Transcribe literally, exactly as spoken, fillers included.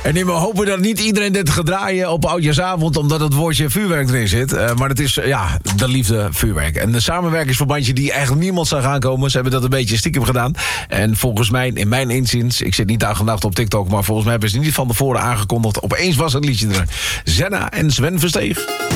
En we hopen dat niet iedereen dit gaat draaien op oudjaarsavond, omdat het woordje vuurwerk erin zit. Uh, maar het is, ja, de liefde vuurwerk. En de samenwerkingsverbandje die eigenlijk niemand zou gaan komen, ze hebben dat een beetje stiekem gedaan. En volgens mij, in mijn inziens, ik zit niet dag en nacht op TikTok, maar volgens mij hebben ze niet van tevoren aangekondigd. Opeens was het liedje er. Zenna en Sven Versteeg.